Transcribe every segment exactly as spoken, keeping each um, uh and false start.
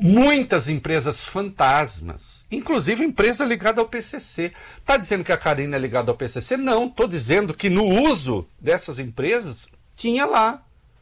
muitas empresas fantasmas, inclusive empresa ligada ao P C C. Está dizendo que a Carina é ligada ao P C C? Não, estou dizendo que no uso dessas empresas tinha lá.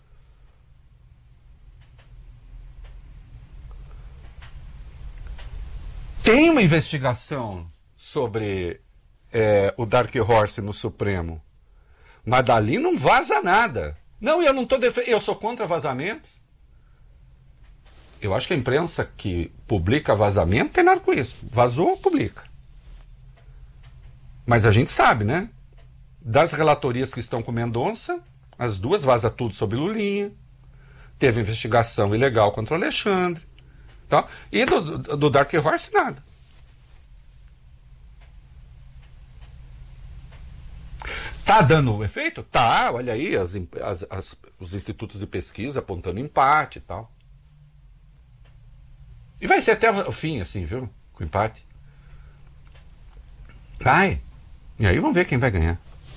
Tem uma investigação sobre é, o Dark Horse no Supremo, mas dali não vaza nada. Não, eu não estou defendendo, eu sou contra vazamentos. Eu acho que a imprensa que publica vazamento tem nada com isso. Vazou, publica. Mas a gente sabe, né? Das relatorias que estão com Mendonça, as duas vaza tudo sobre Lulinha. Teve investigação ilegal contra o Alexandre. Tá? E do, do, do Dark Horse, nada. Tá dando efeito? Tá, olha aí, as, as, as, os institutos de pesquisa apontando empate e tal. E vai ser até o fim, assim, viu? Com empate. Vai. E aí vamos ver quem vai ganhar.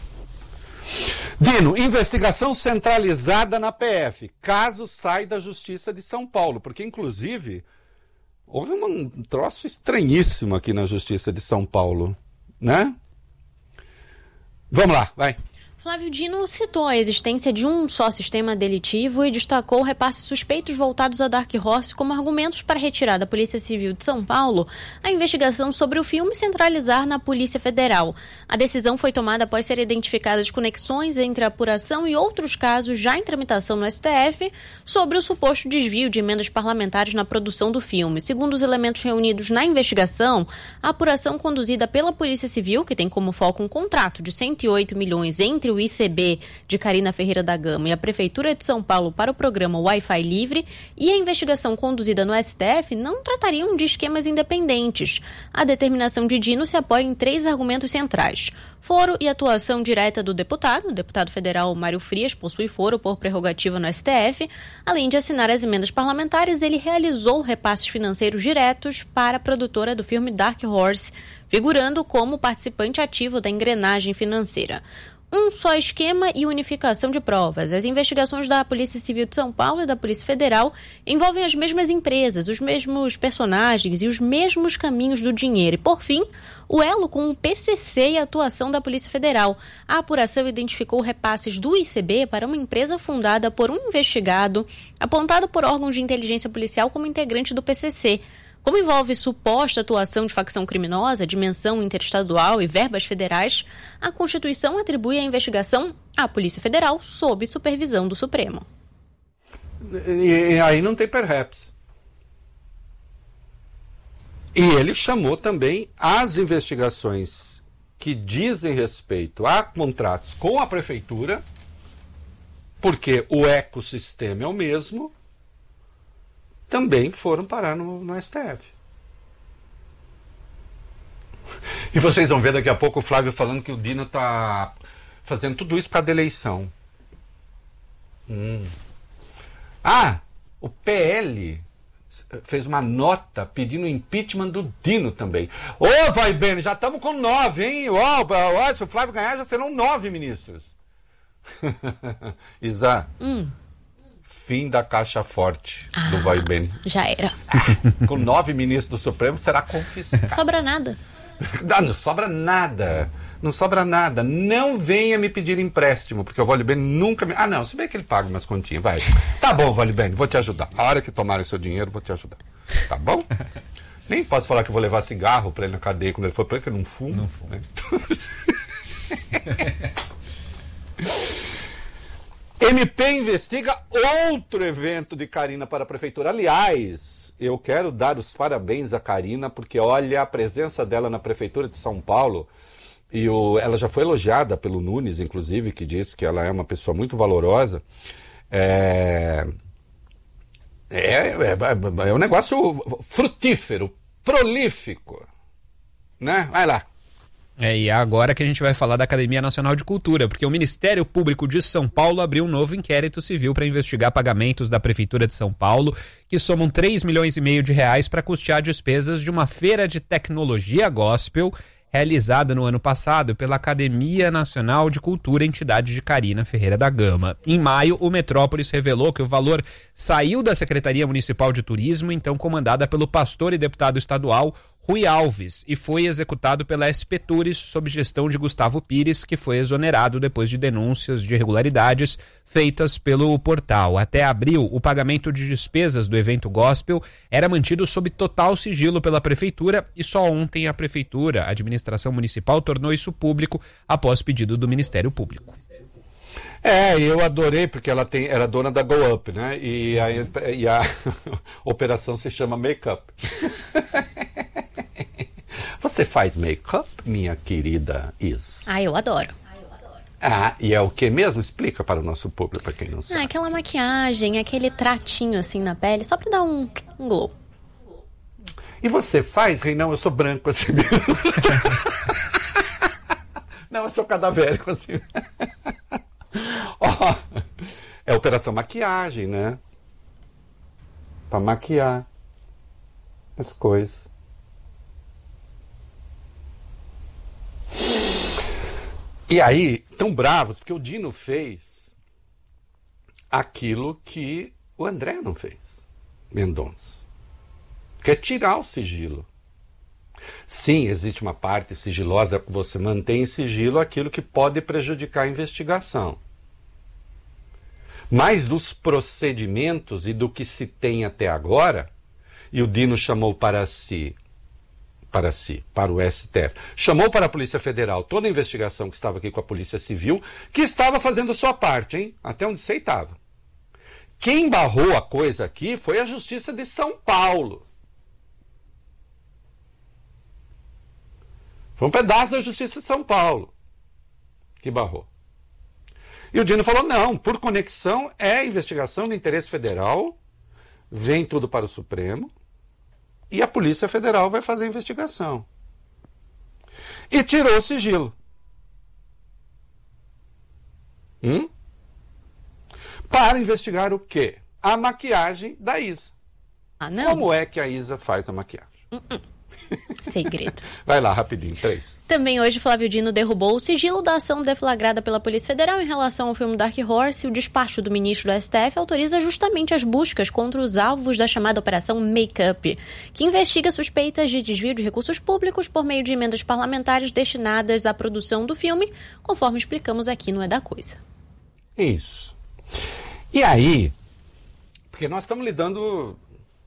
Dino, investigação centralizada na P F. Caso sai da Justiça de São Paulo. Porque, inclusive, houve um troço estranhíssimo aqui na Justiça de São Paulo. Né? Vamos lá, vai. Flávio Dino citou a existência de um só sistema delitivo e destacou repasses suspeitos voltados a Dark Horse como argumentos para retirar da Polícia Civil de São Paulo a investigação sobre o filme e centralizar na Polícia Federal. A decisão foi tomada após serem identificadas conexões entre a apuração e outros casos já em tramitação no S T F sobre o suposto desvio de emendas parlamentares na produção do filme. Segundo os elementos reunidos na investigação, a apuração conduzida pela Polícia Civil, que tem como foco um contrato de cento e oito milhões entre o I C B de Carina Ferreira da Gama e a Prefeitura de São Paulo para o programa Wi-Fi Livre, e a investigação conduzida no S T F não tratariam de esquemas independentes. A determinação de Dino se apoia em três argumentos centrais. Foro e atuação direta do deputado. O deputado federal Mário Frias possui foro por prerrogativa no S T F. Além de assinar as emendas parlamentares, ele realizou repasses financeiros diretos para a produtora do filme Dark Horse, figurando como participante ativo da engrenagem financeira. Um só esquema e unificação de provas. As investigações da Polícia Civil de São Paulo e da Polícia Federal envolvem as mesmas empresas, os mesmos personagens e os mesmos caminhos do dinheiro. E, por fim, o elo com o P C C e a atuação da Polícia Federal. A apuração identificou repasses do I C B para uma empresa fundada por um investigado, apontado por órgãos de inteligência policial como integrante do P C C. Como envolve suposta atuação de facção criminosa, dimensão interestadual e verbas federais, a Constituição atribui a investigação à Polícia Federal sob supervisão do Supremo. E, e aí não tem perhaps. E ele chamou também as investigações que dizem respeito a contratos com a Prefeitura, porque o ecossistema é o mesmo, também foram parar no, no S T F. E vocês vão ver daqui a pouco o Flávio falando que o Dino está fazendo tudo isso por causa da eleição. Hum. Ah, o P L fez uma nota pedindo impeachment do Dino também. Ô, vai bem, já estamos com nove, hein? Ó, ó, se o Flávio ganhar, já serão nove ministros. Isa. Hum. Fim da caixa forte ah, do Vai Bem. Já era. Com nove ministros do Supremo será confiscado. Sobra nada. Não, não sobra nada. Não sobra nada. Não venha me pedir empréstimo, porque o Vai Bem nunca me... Ah, não, se bem que ele paga umas continhas, vai. Tá bom, Vai Bem, vou te ajudar. A hora que tomarem seu dinheiro, vou te ajudar. Tá bom? Nem posso falar que eu vou levar cigarro pra ele na cadeia quando ele for preso, porque ele não fuma. Não fuma. Né? M P investiga outro evento de Carina para a Prefeitura. Aliás, eu quero dar os parabéns a Carina, porque olha a presença dela na Prefeitura de São Paulo. E o, ela já foi elogiada pelo Nunes, inclusive, que disse que ela é uma pessoa muito valorosa. É, é, é, é um negócio frutífero, prolífico. Né? Vai lá. É, e é agora que a gente vai falar da Academia Nacional de Cultura, porque o Ministério Público de São Paulo abriu um novo inquérito civil para investigar pagamentos da Prefeitura de São Paulo, que somam três milhões e meio de reais para custear despesas de uma feira de tecnologia gospel realizada no ano passado pela Academia Nacional de Cultura, entidade de Carina Ferreira da Gama. Em maio, o Metrópolis revelou que o valor saiu da Secretaria Municipal de Turismo, então comandada pelo pastor e deputado estadual Rui Alves, e foi executado pela S P Tours sob gestão de Gustavo Pires, que foi exonerado depois de denúncias de irregularidades feitas pelo portal. Até abril, o pagamento de despesas do evento gospel era mantido sob total sigilo pela prefeitura, e só ontem a prefeitura, a administração municipal, tornou isso público após pedido do Ministério Público. É, eu adorei, porque ela tem, era dona da Go Up, né? E a, e a operação se chama Makeup. Você faz make-up, minha querida Is? Ah, eu adoro. Ah, e é o que mesmo? Explica para o nosso público, para quem não sabe. Ah, aquela maquiagem, aquele tratinho assim na pele, só pra dar um, um glow. E você faz, Reinão? Eu sou branco assim mesmo. Não, eu sou cadavérico assim. Ó, é operação maquiagem, né? Pra maquiar as coisas. E aí, tão bravos, porque o Dino fez aquilo que o André não fez, Mendonça, que é tirar o sigilo. Sim, existe uma parte sigilosa, você mantém em sigilo aquilo que pode prejudicar a investigação. Mas dos procedimentos e do que se tem até agora, e o Dino chamou para si, para si, para o S T F, chamou para a Polícia Federal toda a investigação que estava aqui com a Polícia Civil, que estava fazendo sua parte, hein? Até onde você estava. Quem barrou a coisa aqui foi a Justiça de São Paulo. Foi um pedaço da Justiça de São Paulo que barrou. E o Dino falou, não, por conexão é investigação de interesse federal, vem tudo para o Supremo, e a Polícia Federal vai fazer a investigação. E tirou o sigilo. Hum? Para investigar o quê? A maquiagem da Isa. Ah, não. Como é que a Isa faz a maquiagem? Uh-uh. Segredo. Vai lá, rapidinho, três. Também hoje, Flávio Dino derrubou o sigilo da ação deflagrada pela Polícia Federal em relação ao filme Dark Horse. O despacho do ministro do S T F autoriza justamente as buscas contra os alvos da chamada Operação Makeup, que investiga suspeitas de desvio de recursos públicos por meio de emendas parlamentares destinadas à produção do filme, conforme explicamos aqui no É da Coisa. Isso. E aí, porque nós estamos lidando...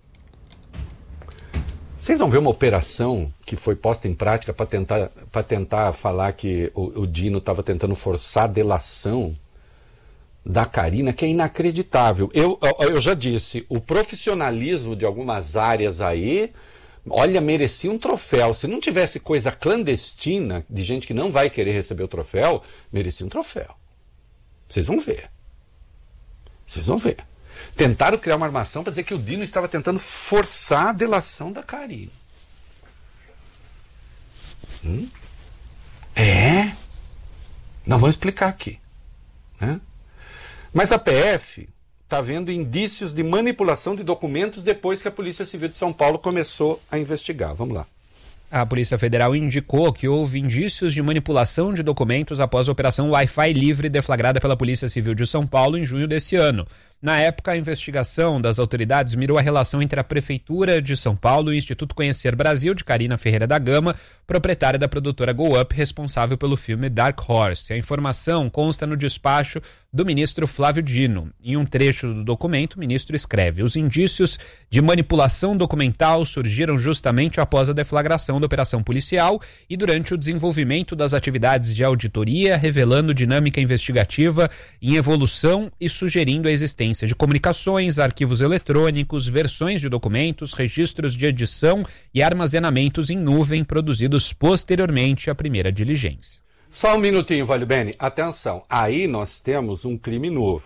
Vocês vão ver uma operação que foi posta em prática para tentar, para tentar falar que o, o Dino estava tentando forçar a delação da Carina, que é inacreditável. Eu, eu já disse, o profissionalismo de algumas áreas aí, olha, merecia um troféu. Se não tivesse coisa clandestina, de gente que não vai querer receber o troféu, merecia um troféu. Vocês vão ver. Vocês vão ver. Tentaram criar uma armação para dizer que o Dino estava tentando forçar a delação da Carina. Hum? É? Nós vamos explicar aqui. Né? Mas a P F está vendo indícios de manipulação de documentos depois que a Polícia Civil de São Paulo começou a investigar. Vamos lá. A Polícia Federal indicou que houve indícios de manipulação de documentos após a Operação Wi-Fi Livre deflagrada pela Polícia Civil de São Paulo em junho desse ano. Na época, a investigação das autoridades mirou a relação entre a Prefeitura de São Paulo e o Instituto Conhecer Brasil, de Carina Ferreira da Gama, proprietária da produtora Go Up, responsável pelo filme Dark Horse. A informação consta no despacho do ministro Flávio Dino. Em um trecho do documento, o ministro escreve: os indícios de manipulação documental surgiram justamente após a deflagração da operação policial e durante o desenvolvimento das atividades de auditoria, revelando dinâmica investigativa em evolução e sugerindo a existência de comunicações, arquivos eletrônicos, versões de documentos, registros de edição e armazenamentos em nuvem produzidos posteriormente à primeira diligência. Só um minutinho, Valio Bene. Atenção, aí nós temos um crime novo.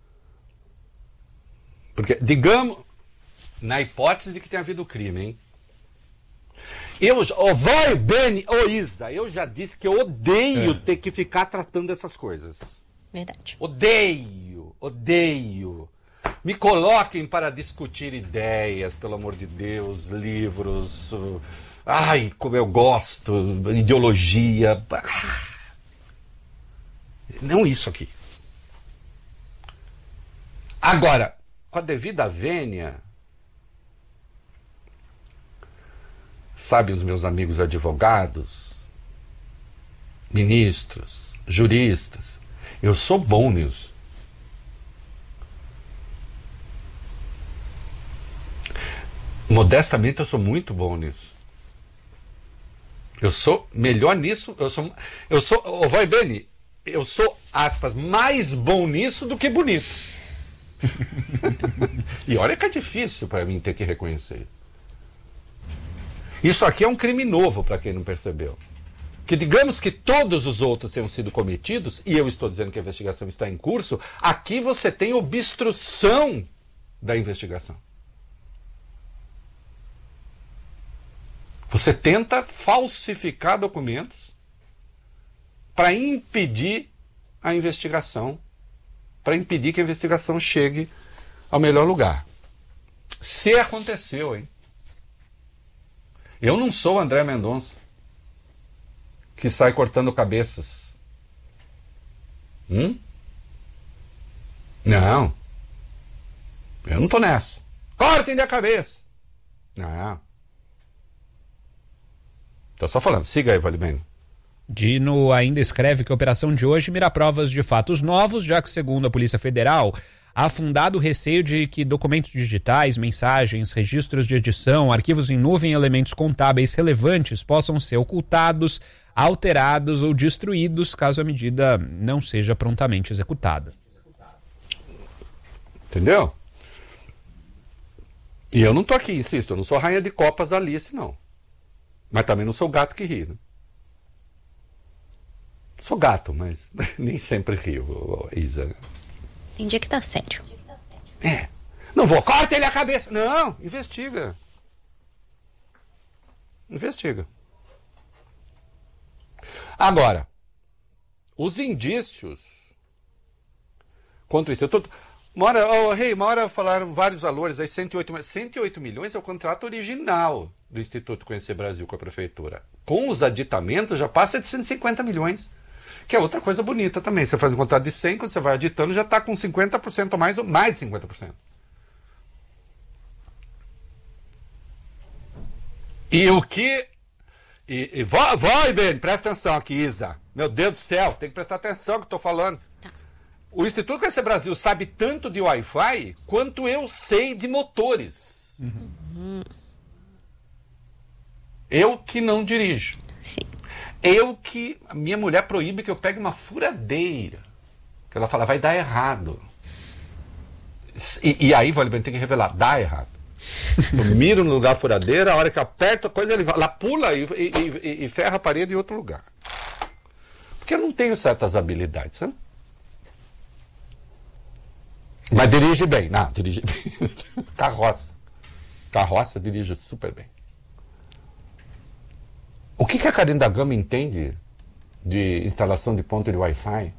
Porque, digamos, na hipótese de que tenha havido crime, hein? Eu, ô Valio Bene, ô Isa, eu já disse que eu odeio é. ter que ficar tratando dessas coisas. Verdade. Odeio, odeio. Me coloquem para discutir ideias, pelo amor de Deus, livros, Ai, como eu gosto, ideologia. Não isso aqui. Agora, com a devida vênia, sabem os meus amigos advogados, ministros, juristas, eu sou bom nisso. Modestamente, eu sou muito bom nisso. Eu sou melhor nisso. Eu sou, eu sou, oh, vai Beni, eu sou, aspas, mais bom nisso do que bonito. E olha que é difícil para mim ter que reconhecer. Isso aqui é um crime novo para quem não percebeu. Que digamos que todos os outros tenham sido cometidos, e eu estou dizendo que a investigação está em curso, aqui você tem obstrução da investigação. Você tenta falsificar documentos para impedir a investigação, para impedir que a investigação chegue ao melhor lugar. Se aconteceu, hein? Eu não sou o André Mendonça, que sai cortando cabeças. Hum? Não. Eu não tô nessa. Cortem a cabeça. Não. Tô só falando. Siga aí, Valibene. Dino ainda escreve que a operação de hoje mira provas de fatos novos, já que, segundo a Polícia Federal, há fundado o receio de que documentos digitais, mensagens, registros de edição, arquivos em nuvem e elementos contábeis relevantes possam ser ocultados, alterados ou destruídos caso a medida não seja prontamente executada. Entendeu? E eu não tô aqui, insisto, eu não sou rainha de copas da Alice, não. Mas também não sou gato que ri, né? Sou gato, mas nem sempre rio, Isa. Tem dia que tá sério. É. Não vou, corta ele a cabeça. Não, investiga. Investiga. Agora, os indícios contra isso. Eu tô, uma hora, oh, hey, uma hora falaram vários valores, aí cento e oito, cento e oito milhões é o contrato original do Instituto Conhecer Brasil com a Prefeitura. Com os aditamentos já passa de cento e cinquenta milhões. Que é outra coisa bonita também. Você faz um contrato de cem, quando você vai aditando, já está com cinquenta por cento a mais, ou mais de cinquenta por cento. E o que... E, e, vai, vai, Ben, presta atenção aqui, Isa. Meu Deus do céu, tem que prestar atenção no que eu estou falando. Tá. O Instituto Conhecer Brasil sabe tanto de Wi-Fi quanto eu sei de motores. Uhum. Eu que não dirijo. Sim. Eu que... A minha mulher proíbe que eu pegue uma furadeira. Que ela fala, vai dar errado. E, e aí, Valibene, tem que revelar, dá errado. Eu miro no lugar furadeira, a hora que aperta a coisa, ele vai, ela pula e, e, e, e ferra a parede em outro lugar. Porque eu não tenho certas habilidades, né? Mas dirige bem. Não, dirige bem. Carroça. Carroça dirige super bem. O que, que a Karine da Gama entende de instalação de ponto de Wi-Fi?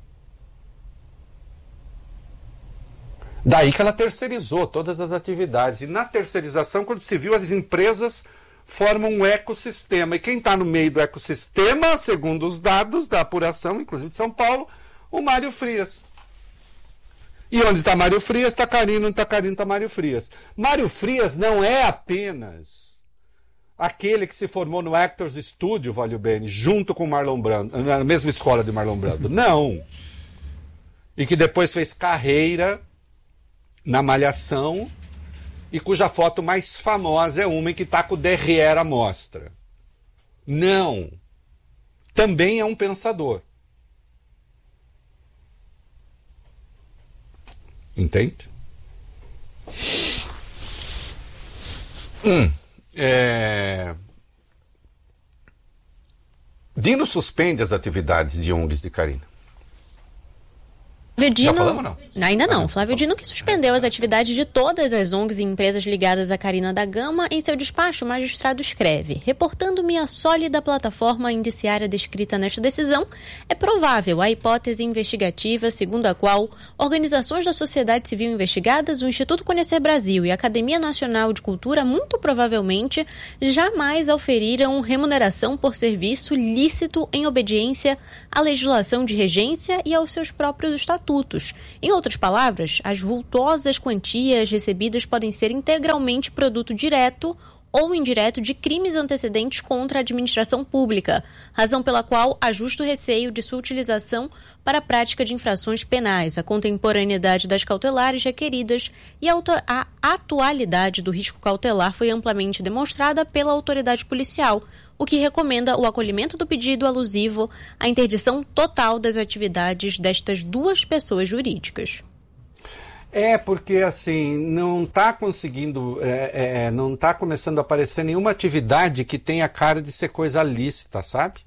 Daí que ela terceirizou todas as atividades. E na terceirização, quando se viu, as empresas formam um ecossistema. E quem está no meio do ecossistema, segundo os dados da apuração, inclusive de São Paulo, o Mário Frias. E onde está Mário Frias, está Karine, onde está Karine, está Mário Frias. Mário Frias não é apenas aquele que se formou no Actors Studio, Valibene, junto com Marlon Brando, na mesma escola de Marlon Brando. Não. E que depois fez carreira na Malhação, e cuja foto mais famosa é uma em que está com o Derrière à mostra. Não. Também é um pensador. Entende? Hum. É... Dino suspende as atividades de O N Gs de Karine. Flávio Dino... Já falamos, não? Ainda não. Flávio Dino que suspendeu as atividades de todas as O N Gs e empresas ligadas a Carina da Gama. Em seu despacho, o magistrado escreve: reportando-me a sólida plataforma indiciária descrita nesta decisão, é provável a hipótese investigativa segundo a qual organizações da sociedade civil investigadas, o Instituto Conhecer Brasil e a Academia Nacional de Cultura, muito provavelmente, jamais auferiram remuneração por serviço lícito em obediência à legislação de regência e aos seus próprios estatutos. Em outras palavras, as vultosas quantias recebidas podem ser integralmente produto direto ou indireto de crimes antecedentes contra a administração pública, razão pela qual há justo receio de sua utilização para a prática de infrações penais, a contemporaneidade das cautelares requeridas e a atualidade do risco cautelar foi amplamente demonstrada pela autoridade policial, o que recomenda o acolhimento do pedido alusivo à interdição total das atividades destas duas pessoas jurídicas. É, porque assim, não está conseguindo, é, é, não está começando a aparecer nenhuma atividade que tenha cara de ser coisa lícita, sabe?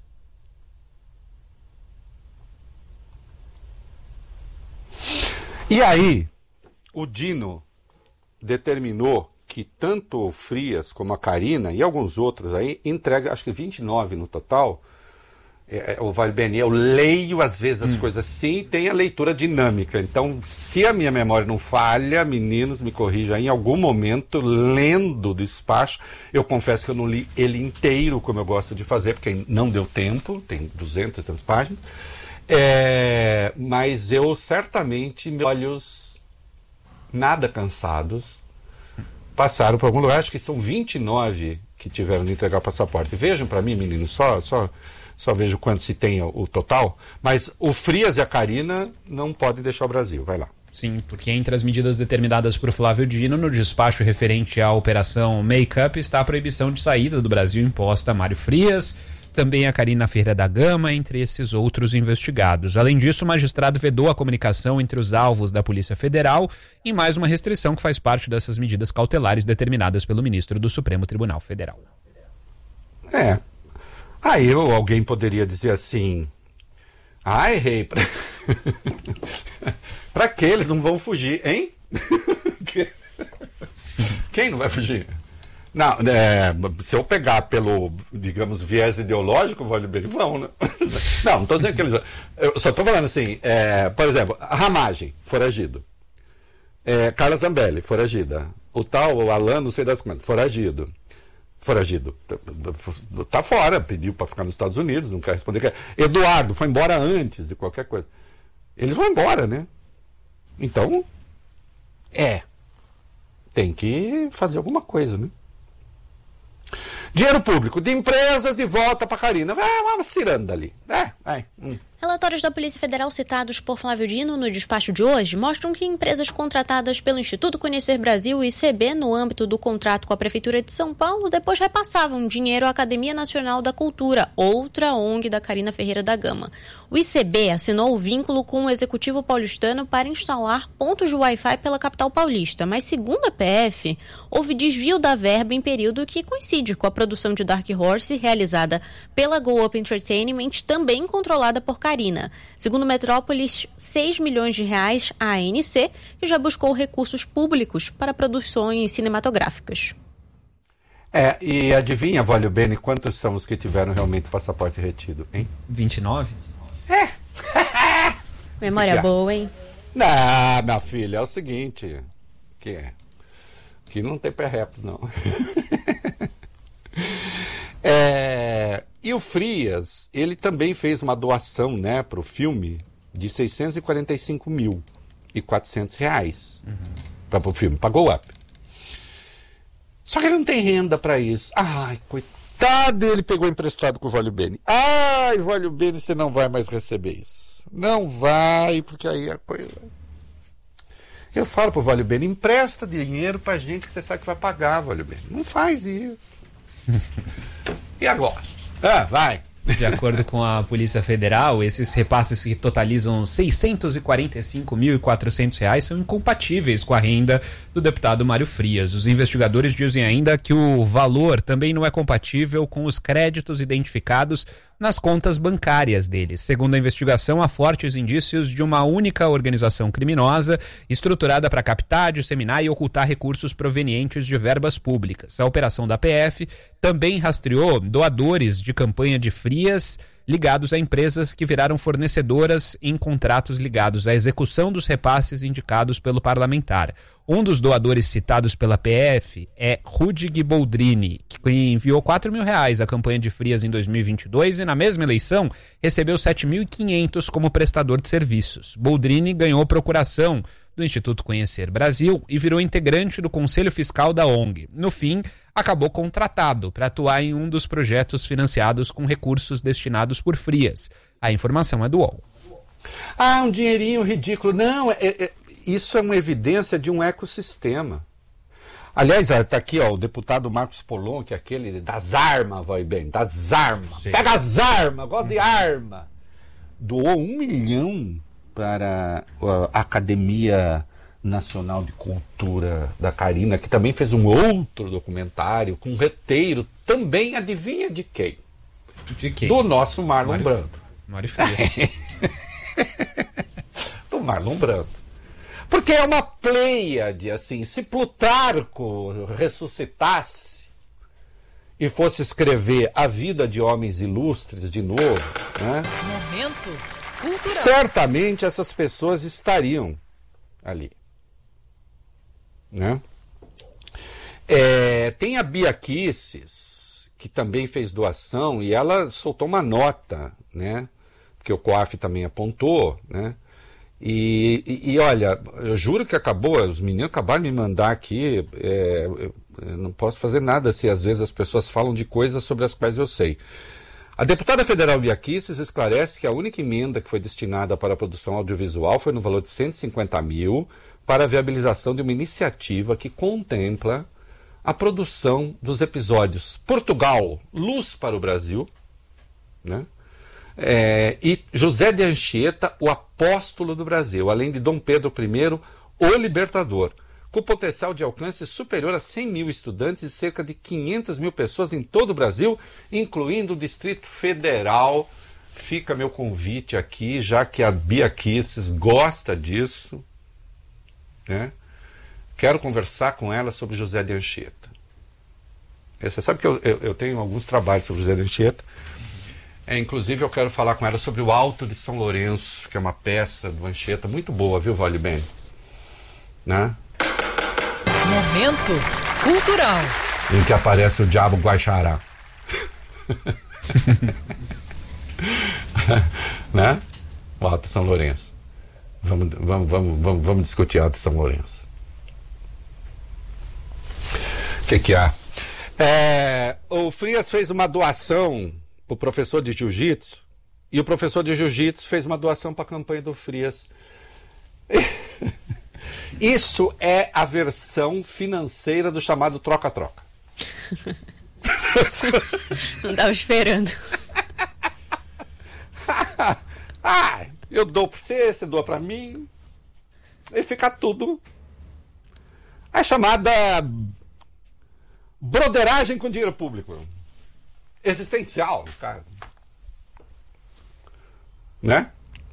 E aí, o Dino determinou que tanto o Frias como a Carina e alguns outros aí entregam, acho que vinte e nove no total. É, o Vale Beni, eu leio às vezes as hum. coisas assim e tem a leitura dinâmica. Então, se a minha memória não falha, meninos, me corrijam aí, em algum momento, lendo o despacho, eu confesso que eu não li ele inteiro, como eu gosto de fazer, porque não deu tempo, tem duzentas tantas páginas, é, mas eu certamente, meus olhos nada cansados, passaram por algum lugar, acho que são vinte e nove que tiveram de entregar o passaporte. Vejam para mim, meninos, só... só Só vejo quanto se tem o, o total, mas o Frias e a Carina não podem deixar o Brasil. Vai lá. Sim, porque entre as medidas determinadas por Flávio Dino no despacho referente à operação Make-up está a proibição de saída do Brasil imposta a Mário Frias, também a Carina Ferreira da Gama, entre esses outros investigados. Além disso, o magistrado vedou a comunicação entre os alvos da Polícia Federal e mais uma restrição que faz parte dessas medidas cautelares determinadas pelo ministro do Supremo Tribunal Federal. É. Aí eu, alguém poderia dizer assim, ah, errei, pra, pra que eles não vão fugir, hein? Quem não vai fugir? Não, é, se eu pegar pelo, digamos, viés ideológico, vale bem, vão, né? Não, não estou dizendo que eles vão. Eu só estou falando assim, é, por exemplo, a Ramagem, foragido. É, Carla Zambelli, foragida. O tal, o Alan, não sei das quantas, foragido. Foragido. Tá fora, pediu para ficar nos Estados Unidos, não quer responder. Eduardo foi embora antes de qualquer coisa. Eles vão embora, né? Então, é. Tem que fazer alguma coisa, né? Dinheiro público de empresas de volta para Carina. Vai uma ciranda ali. É, vai. Hum. Relatórios da Polícia Federal citados por Flávio Dino no despacho de hoje mostram que empresas contratadas pelo Instituto Conhecer Brasil e I C B no âmbito do contrato com a Prefeitura de São Paulo depois repassavam dinheiro à Academia Nacional da Cultura, outra O N G da Carina Ferreira da Gama. O I C B assinou o vínculo com o Executivo paulistano para instalar pontos de Wi-Fi pela capital paulista, mas segundo a P F, houve desvio da verba em período que coincide com a produção de Dark Horse realizada pela Go Up Entertainment, também controlada por Carina. Segundo Metrópolis, seis milhões de reais à A N C, que já buscou recursos públicos para produções cinematográficas. É, e adivinha, Vale Bene, quantos são os que tiveram realmente passaporte retido, hein? vinte e nove? É. Memória boa, hein? Não, minha filha, é o seguinte, que, que não tem perrepos, não. É... E o Frias, ele também fez uma doação, né, para o filme de seiscentos e quarenta e cinco mil e quatrocentos reais uhum. para o filme, pagou up. Só que ele não tem renda para isso. Ai, coitado, ele pegou emprestado com o Vale Bene. Ai, Vale Bene, você não vai mais receber isso. Não vai, porque aí a coisa... Eu falo pro Vale Bene, empresta dinheiro pra gente que você sabe que vai pagar, Vale Bene. Não faz isso. E agora? Ah, vai. De acordo com a Polícia Federal, esses repasses que totalizam seiscentos e quarenta e cinco mil e quatrocentos reais são incompatíveis com a renda do deputado Mário Frias. Os investigadores dizem ainda que o valor também não é compatível com os créditos identificados nas contas bancárias deles. Segundo a investigação, há fortes indícios de uma única organização criminosa estruturada para captar, disseminar e ocultar recursos provenientes de verbas públicas. A operação da P F também rastreou doadores de campanha de frias ligados a empresas que viraram fornecedoras em contratos ligados à execução dos repasses indicados pelo parlamentar. Um dos doadores citados pela P F é Rudig Boldrini, que enviou quatro mil reais à campanha de frias em dois mil e vinte e dois e na mesma eleição recebeu sete mil e quinhentos como prestador de serviços. Boldrini ganhou procuração do Instituto Conhecer Brasil e virou integrante do Conselho Fiscal da O N G. No fim, acabou contratado para atuar em um dos projetos financiados com recursos destinados por frias. A informação é do U O L. Ah, um dinheirinho ridículo. Não, é, é, isso é uma evidência de um ecossistema. Aliás, está aqui ó, o deputado Marcos Polon, que é aquele das armas, vai bem, das armas. Sim. Pega as armas, gosta de arma. Doou um milhão para a Academia Nacional de Cultura da Carina, que também fez um outro documentário com um roteiro também, adivinha de quem? De quem? Do nosso Marlon Mário, Brando. Mário Frias. Do Marlon Brando. Porque é uma pleiade, assim, se Plutarco ressuscitasse e fosse escrever a vida de homens ilustres de novo, né? Momento cultural. Certamente essas pessoas estariam ali. Né? É, tem a Bia Kicis, que também fez doação, e ela soltou uma nota, né? Que o COAF também apontou, né? E, e, e olha, eu juro que acabou, os meninos acabaram de me mandar aqui, é, eu, eu não posso fazer nada se às vezes as pessoas falam de coisas sobre as quais eu sei. A deputada federal Bia Kicis esclarece que a única emenda que foi destinada para a produção audiovisual foi no valor de cento e cinquenta mil para a viabilização de uma iniciativa que contempla a produção dos episódios Portugal, Luz para o Brasil, né? É, e José de Anchieta, o Apóstolo do Brasil, além de Dom Pedro I, o Libertador, com potencial de alcance superior a cem mil estudantes e cerca de quinhentas mil pessoas em todo o Brasil, incluindo o Distrito Federal. Fica meu convite aqui, já que a Bia Kicis gosta disso, né? Quero conversar com ela sobre José de Anchieta. Você sabe que eu, eu, eu tenho alguns trabalhos sobre José de Anchieta. É, inclusive eu quero falar com ela sobre o Alto de São Lourenço, que é uma peça do Anchieta muito boa, viu, Vale Bem? Né? Momento cultural. Em que aparece o Diabo Guaxará. Né? O Alto de São Lourenço. Vamos, vamos, vamos, vamos, vamos discutir Alto de São Lourenço. O que que há? É, o Frias fez uma doação para o professor de jiu-jitsu, e o professor de jiu-jitsu fez uma doação para a campanha do Frias. Isso é a versão financeira do chamado troca-troca. Não estava esperando. Ah, eu dou para você, você doa para mim, e fica tudo. É chamada broderagem com dinheiro público. Existencial, cara. Né?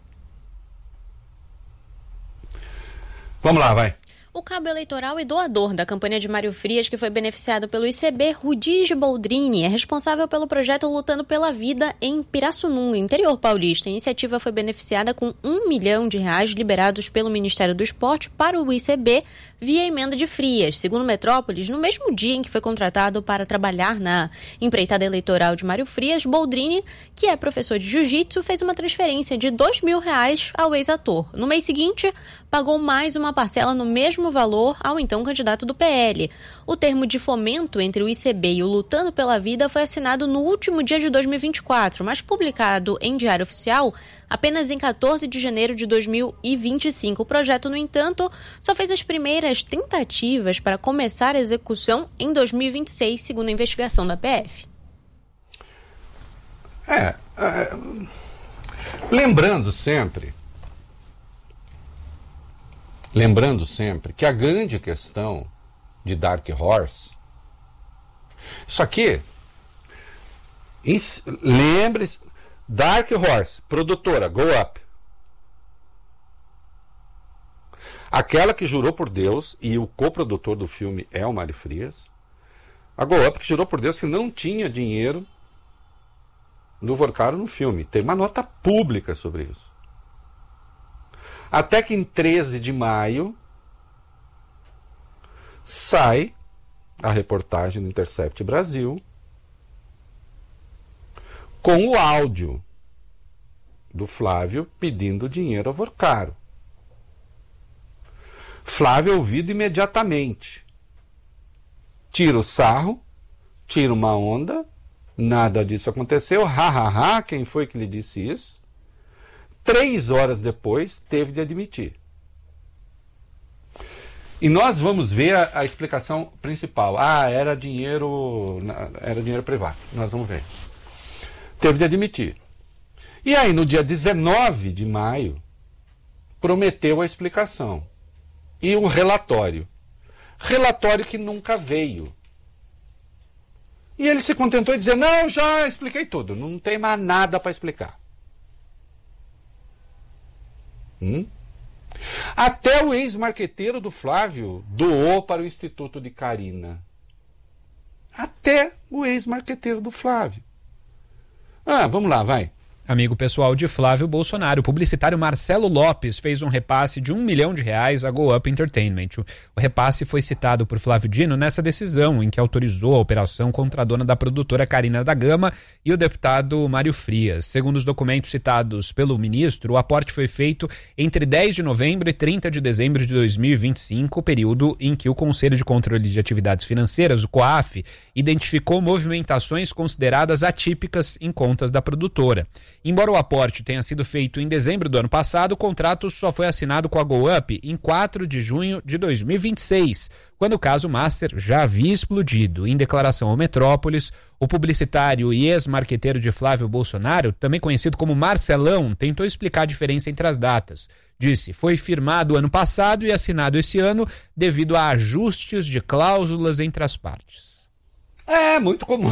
Vamos lá, vai. O cabo eleitoral e doador da campanha de Mário Frias, que foi beneficiado pelo I C B, Rudig Boldrini, é responsável pelo projeto Lutando pela Vida em Pirassununga, interior paulista. A iniciativa foi beneficiada com um milhão de reais liberados pelo Ministério do Esporte para o I C B via emenda de Frias. Segundo Metrópolis, no mesmo dia em que foi contratado para trabalhar na empreitada eleitoral de Mário Frias, Boldrini, que é professor de jiu-jitsu, fez uma transferência de dois mil reais ao ex-ator. No mês seguinte, pagou mais uma parcela no mesmo valor ao então candidato do P L. O termo de fomento entre o I C B e o Lutando pela Vida foi assinado no último dia de dois mil e vinte e quatro, mas publicado em Diário Oficial apenas em quatorze de janeiro de dois mil e vinte e cinco. O projeto, no entanto, só fez as primeiras tentativas para começar a execução em dois mil e vinte e seis, segundo a investigação da P F. É, é lembrando sempre Lembrando sempre que a grande questão de Dark Horse, isso aqui, lembre-se, Dark Horse, produtora, Go Up. Aquela que jurou por Deus, e o coprodutor do filme é o Mário Frias, a Go Up que jurou por Deus que não tinha dinheiro do Vorcaro no filme. Tem uma nota pública sobre isso. Até que em treze de maio sai a reportagem do Intercept Brasil com o áudio do Flávio pedindo dinheiro ao Vorcaro. Flávio é ouvido imediatamente. Tira o sarro, tira uma onda, nada disso aconteceu, ha, ha, ha, quem foi que lhe disse isso? Três horas depois, teve de admitir. E nós vamos ver a, a explicação principal. Ah, era dinheiro, era dinheiro privado. Nós vamos ver. Teve de admitir. E aí, no dia dezenove de maio, prometeu a explicação. E um relatório. Relatório que nunca veio. E ele se contentou de dizer, não, já expliquei tudo, não tem mais nada para explicar. Hum? Até o ex-marqueteiro do Flávio doou para o Instituto de Carina. Até o ex-marqueteiro do Flávio. Ah, vamos lá, vai. Amigo pessoal de Flávio Bolsonaro, o publicitário Marcelo Lopes fez um repasse de um milhão de reais à Go Up Entertainment. O repasse foi citado por Flávio Dino nessa decisão em que autorizou a operação contra a dona da produtora Carina da Gama e o deputado Mário Frias. Segundo os documentos citados pelo ministro, o aporte foi feito entre dez de novembro e trinta de dezembro de dois mil e vinte e cinco, período em que o Conselho de Controle de Atividades Financeiras, o COAF, identificou movimentações consideradas atípicas em contas da produtora. Embora o aporte tenha sido feito em dezembro do ano passado, o contrato só foi assinado com a Go Up em quatro de junho de dois mil e vinte e seis, quando o caso Master já havia explodido. Em declaração ao Metrópolis, o publicitário e ex-marqueteiro de Flávio Bolsonaro, também conhecido como Marcelão, tentou explicar a diferença entre as datas. Disse, foi firmado ano passado e assinado esse ano devido a ajustes de cláusulas entre as partes. É, muito comum.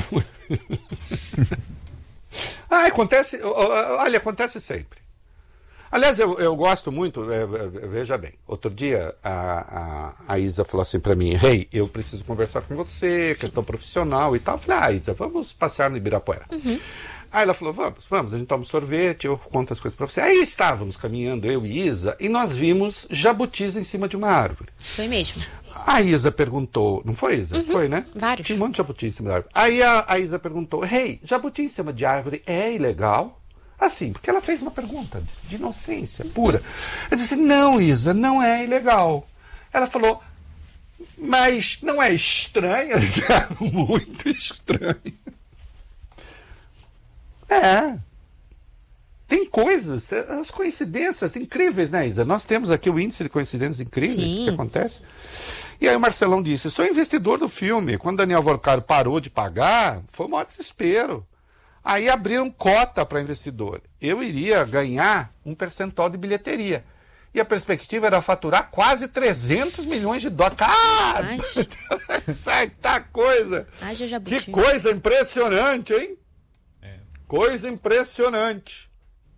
Ah, acontece, olha, acontece sempre. Aliás, eu, eu gosto muito, é, é, veja bem, outro dia a, a, a Isa falou assim pra mim, rei, hey, eu preciso conversar com você, Sim. questão profissional e tal. Eu falei, ah, Isa, vamos passear no Ibirapuera. Uhum. Aí ela falou, vamos, vamos, a gente toma um sorvete, eu conto as coisas pra você. Aí estávamos caminhando, eu e Isa, e nós vimos jabutis em cima de uma árvore. Foi mesmo. A Isa perguntou, não foi, Isa? Uhum, foi, né? Vários. Tinha um monte de jabuti em cima da árvore. Aí a, a Isa perguntou, rei, hey, jabuti em cima de árvore é ilegal? Assim, porque ela fez uma pergunta de, de inocência pura. Eu disse, não, Isa, não é ilegal. Ela falou, mas não é estranho? Muito estranho. É. Tem coisas, as coincidências incríveis, né, Isa? Nós temos aqui o índice de coincidências incríveis Sim. que acontece. E aí o Marcelão disse, sou investidor do filme. Quando Daniel Vorcaro parou de pagar, foi um maior desespero. Aí abriram cota para investidor. Eu iria ganhar um percentual de bilheteria. E a perspectiva era faturar quase trezentos milhões de dólares. Ah! Sai, tá coisa! Ai, que coisa impressionante, hein? É. Coisa impressionante.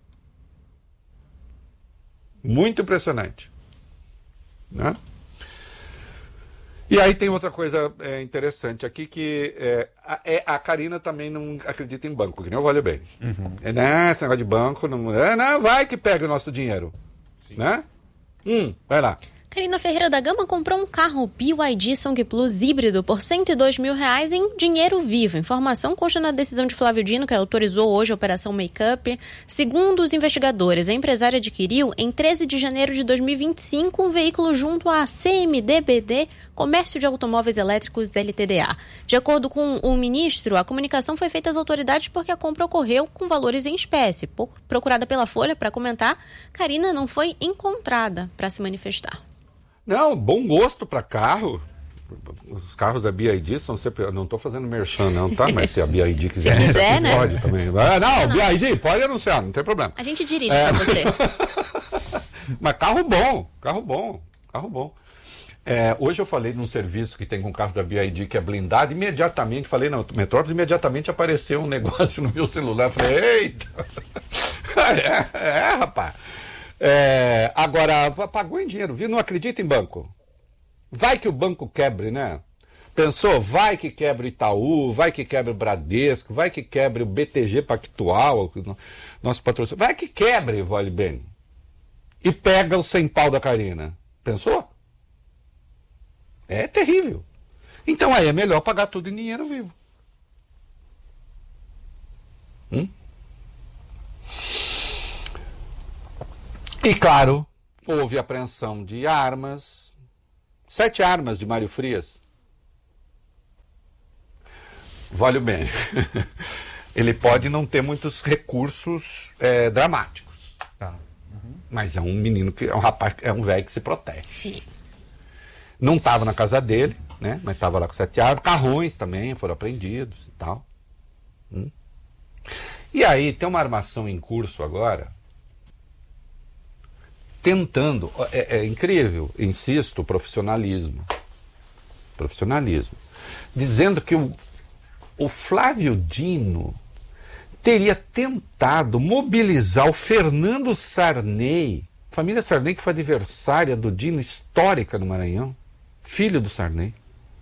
Muito impressionante. Né? E aí tem outra coisa é, interessante aqui, que é, a, é, a Carina também não acredita em banco, que nem eu olho bem. Uhum. É, né, esse negócio de banco, não, é, não, vai que pega o nosso dinheiro. Sim. Né? Hum, vai lá. Carina Ferreira da Gama comprou um carro B Y D Song Plus híbrido por cento e dois mil reais em dinheiro vivo. Informação consta na decisão de Flávio Dino, que autorizou hoje a operação Make-up. Segundo os investigadores, a empresária adquiriu em treze de janeiro de dois mil e vinte e cinco um veículo junto à C M D B D, Comércio de Automóveis Elétricos L T D A. De acordo com o ministro, a comunicação foi feita às autoridades porque a compra ocorreu com valores em espécie. Procurada pela Folha para comentar, Carina não foi encontrada para se manifestar. Não, bom gosto para carro. Os carros da B Y D são sempre... Eu não estou fazendo merchan não, tá? Mas se a B Y D quiser, se quiser, né? Pode também. Ah, não, não, B Y D, pode anunciar, não tem problema. A gente dirige é. para você. Mas carro bom, carro bom, carro bom. É, hoje eu falei num serviço que tem com o carro da B I D que é blindado, imediatamente, falei não, Metrópolis, imediatamente apareceu um negócio no meu celular, falei, eita! é, é, rapaz! É, agora, pagou em dinheiro, viu? Não acredita em banco. Vai que o banco quebre, né? Pensou? Vai que quebre o Itaú, vai que quebre o Bradesco, vai que quebre o B T G Pactual, nosso patrocínio. Vai que quebre, vale bem. E pega o cem pau da Karina. Pensou? É terrível. Então aí é melhor pagar tudo em dinheiro vivo. Hum? E claro, houve apreensão de armas. Sete armas de Mário Frias. Vale bem. Ele pode não ter muitos recursos é, dramáticos. Tá. Uhum. Mas é um menino que é um rapaz, é um velho que se protege. Sim. Não estava na casa dele, né? Mas estava lá com sete armas. Carrões também foram apreendidos e tal. Hum. E aí tem uma armação em curso agora, tentando, é, é incrível, insisto, profissionalismo. Profissionalismo. Dizendo que o, o Flávio Dino teria tentado mobilizar o Fernando Sarney, família Sarney que foi adversária do Dino, histórica no Maranhão, filho do Sarney,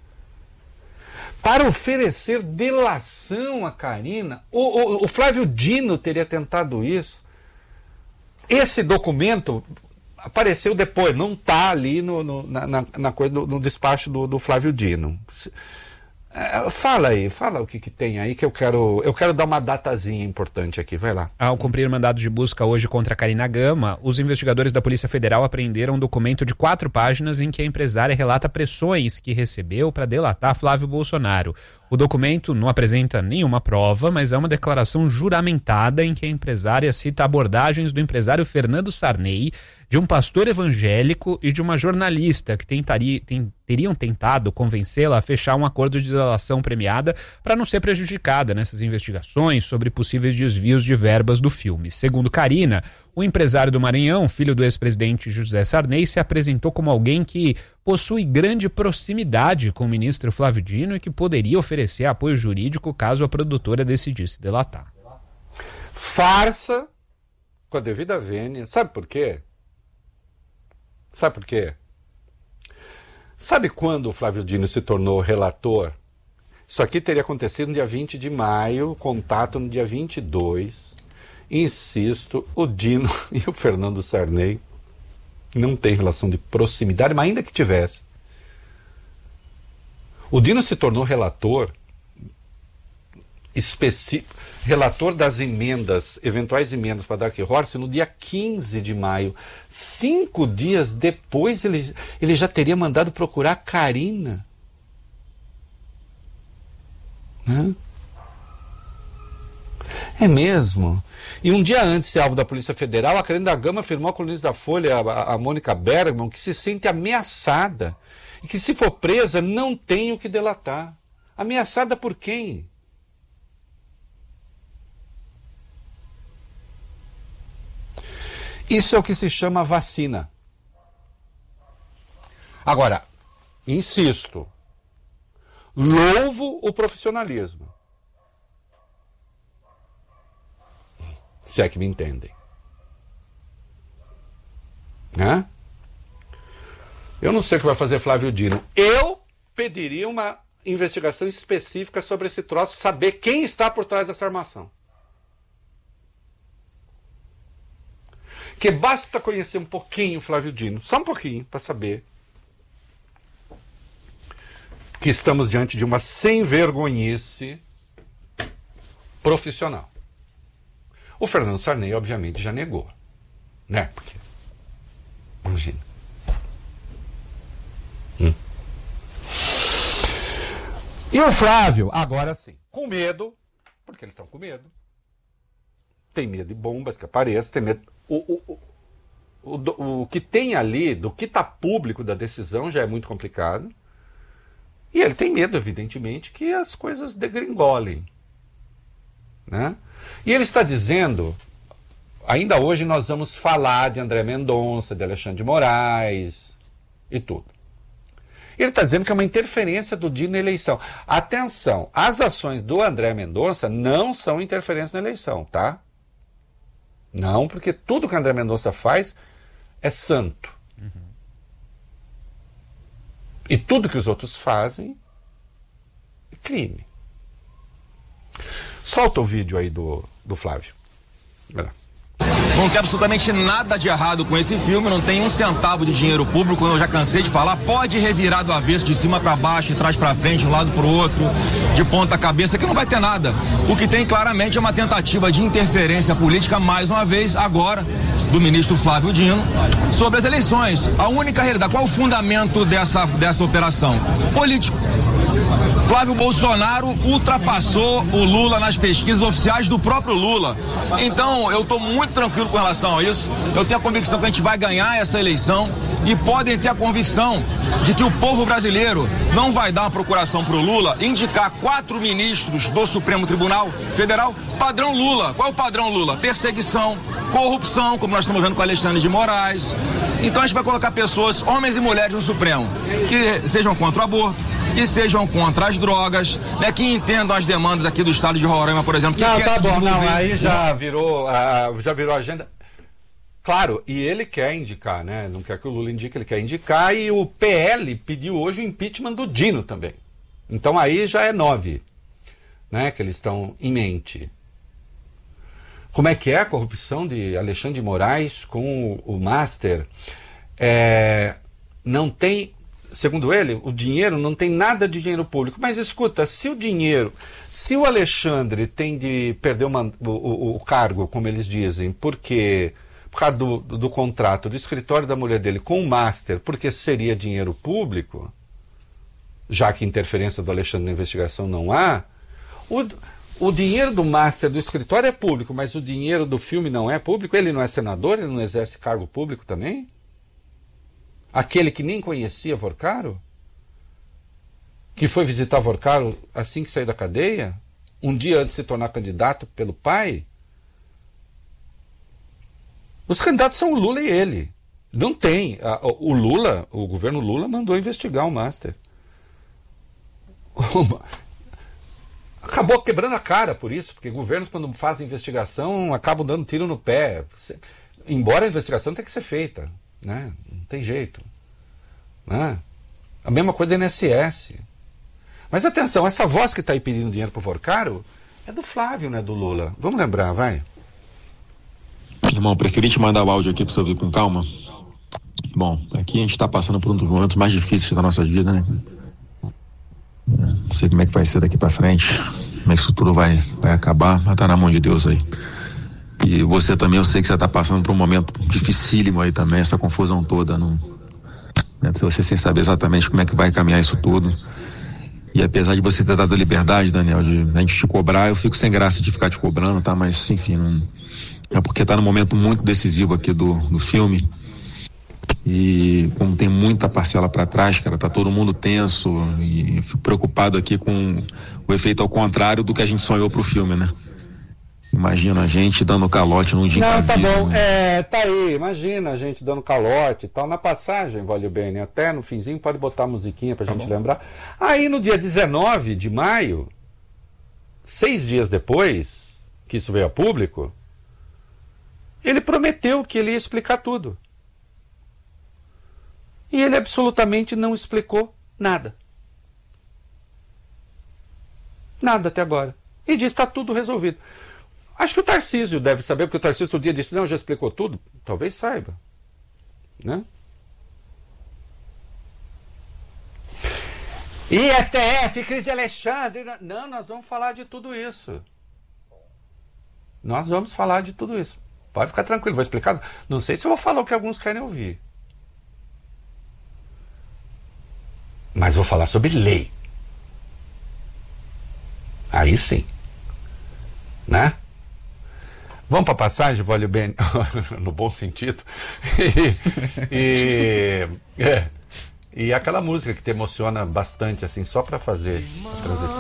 para oferecer delação a Karina. O, o, o Flávio Dino teria tentado isso. Esse documento apareceu depois, não está ali no, no, na, na, na coisa do, no despacho do, do Flávio Dino. É, fala aí, fala o que, que tem aí, que eu quero, eu quero dar uma datazinha importante aqui, vai lá. Ao cumprir mandado de busca hoje contra a Karina Gama, os investigadores da Polícia Federal apreenderam um documento de quatro páginas em que a empresária relata pressões que recebeu para delatar Flávio Bolsonaro. O documento não apresenta nenhuma prova, mas é uma declaração juramentada em que a empresária cita abordagens do empresário Fernando Sarney, de um pastor evangélico e de uma jornalista que tentaria, tem, teriam tentado convencê-la a fechar um acordo de delação premiada para não ser prejudicada nessas investigações sobre possíveis desvios de verbas do filme. Segundo Karina, o empresário do Maranhão, filho do ex-presidente José Sarney, se apresentou como alguém que possui grande proximidade com o ministro Flávio Dino e que poderia oferecer apoio jurídico caso a produtora decidisse delatar. Farsa com a devida vênia. Sabe por quê? Sabe por quê? Sabe quando o Flávio Dino se tornou relator? Isso aqui teria acontecido no dia vinte de maio, contato no dia vinte e dois. Insisto, o Dino e o Fernando Sarney não têm relação de proximidade, mas ainda que tivesse. O Dino se tornou relator específico, relator das emendas, eventuais emendas para Dark Horse no dia quinze de maio. Cinco dias depois ele, ele já teria mandado procurar a Karina. Hã? É mesmo? E um dia antes de ser alvo da Polícia Federal, a Karina Gama afirmou à colunista da Folha, a, a Mônica Bergman, que se sente ameaçada e que se for presa não tem o que delatar. Ameaçada por quem? Isso é o que se chama vacina. Agora, insisto, louvo o profissionalismo. Se é que me entendem. Né? Eu não sei o que vai fazer Flávio Dino. Eu pediria uma investigação específica sobre esse troço, saber quem está por trás dessa armação. Que basta conhecer um pouquinho Flávio Dino, só um pouquinho, para saber que estamos diante de uma sem-vergonhice profissional. O Fernando Sarney, obviamente, já negou, né? Porque, imagina. Hum. E o Flávio, agora sim, com medo, porque eles estão com medo, tem medo de bombas que apareçam, tem medo... O, o, o, o, o que tem ali, do que está público da decisão, já é muito complicado. E ele tem medo, evidentemente, que as coisas degringolem. Né? E ele está dizendo, ainda hoje nós vamos falar de André Mendonça, de Alexandre de Moraes e tudo. Ele está dizendo que é uma interferência do Dino na eleição. Atenção, as ações do André Mendonça não são interferência na eleição, tá? Não, porque tudo que o André Mendonça faz é santo. Uhum. E tudo que os outros fazem é crime. Solta o vídeo aí do, do Flávio. Vai lá. Não tem absolutamente nada de errado com esse filme, não tem um centavo de dinheiro público, eu já cansei de falar, pode revirar do avesso, de cima para baixo, de trás para frente, de um lado para o outro, de ponta cabeça, que não vai ter nada. O que tem claramente é uma tentativa de interferência política, mais uma vez, agora, do ministro Flávio Dino, sobre as eleições. A única realidade, qual é o fundamento dessa, dessa operação? Político. Flávio Bolsonaro ultrapassou o Lula nas pesquisas oficiais do próprio Lula. Então, eu estou muito tranquilo com relação a isso. Eu tenho a convicção que a gente vai ganhar essa eleição e podem ter a convicção de que o povo brasileiro não vai dar uma procuração para o Lula, indicar quatro ministros do Supremo Tribunal Federal padrão Lula. Qual é o padrão Lula? Perseguição, corrupção, como nós estamos vendo com Alexandre de Moraes. Então a gente vai colocar pessoas, homens e mulheres no Supremo, que sejam contra o aborto, que sejam contra as drogas, né, que entendam as demandas aqui do estado de Roraima, por exemplo. Que não, quer tá bom, desenvolver... não, aí já virou, uh, já virou agenda. Claro, e ele quer indicar, né? Não quer que o Lula indique, ele quer indicar, e o P L pediu hoje o impeachment do Dino também. Então aí já é nove, né? Que eles estão em mente. Como é que é a corrupção de Alexandre de Moraes com o, o Master? É, não tem, segundo ele, o dinheiro não tem nada de dinheiro público. Mas escuta, se o dinheiro, se o Alexandre tem de perder o, o, o cargo, como eles dizem, porque por causa do, do, do contrato do escritório da mulher dele com o Master, porque seria dinheiro público, já que interferência do Alexandre na investigação não há, o, o dinheiro do Master do escritório é público, mas o dinheiro do filme não é público? Ele não é senador? Ele não exerce cargo público também? Aquele que nem conhecia Vorcaro? Que foi visitar Vorcaro assim que saiu da cadeia? Um dia antes de se tornar candidato pelo pai? Os candidatos são o Lula e ele. Não tem. O Lula, o governo Lula mandou investigar o Master. Acabou quebrando a cara por isso, porque governos, quando fazem investigação, acabam dando tiro no pé. Embora a investigação tenha que ser feita, né? Não tem jeito. Né? A mesma coisa do I N S S. Mas atenção, essa voz que está aí pedindo dinheiro para o Vorcaro é do Flávio, não é do Lula. Vamos lembrar, vai. Irmão, preferi te mandar o áudio aqui para você ouvir com calma. Bom, aqui a gente está passando por um dos momentos mais difíceis da nossa vida, né? Não sei como é que vai ser daqui para frente, como é que isso tudo vai, vai acabar, mas tá na mão de Deus aí. E você também, eu sei que você tá passando por um momento dificílimo aí também, essa confusão toda, não, né? Você sem saber exatamente como é que vai caminhar isso tudo. E apesar de você ter dado a liberdade, Daniel, de a gente te cobrar, eu fico sem graça de ficar te cobrando, tá? Mas, enfim, não, é porque tá num momento muito decisivo aqui do, do filme. E como tem muita parcela para trás, cara, tá todo mundo tenso e eu fico preocupado aqui com o efeito ao contrário do que a gente sonhou pro filme, né? Imagina a gente dando calote num dia. Não, tá bom, né? É, tá aí, imagina a gente dando calote e tal. Na passagem, vale bem, até no finzinho pode botar a musiquinha pra tá gente bom. lembrar. Aí no dia dezenove de maio, seis dias depois que isso veio a público, ele prometeu que ele ia explicar tudo. E ele absolutamente não explicou nada. Nada até agora. E diz que está tudo resolvido. Acho que o Tarcísio deve saber, porque o Tarcísio todo dia disse, não, já explicou tudo. Talvez saiba. Né? E S T F, Cris Alexandre... Não, nós vamos falar de tudo isso. Nós vamos falar de tudo isso. Pode ficar tranquilo, vou explicar. Não sei se eu vou falar o que alguns querem ouvir. Mas vou falar sobre lei. Aí sim. Né? Vamos para a passagem, vale bem, no bom sentido. E, e, é, e aquela música que te emociona bastante, assim, só para fazer a transição.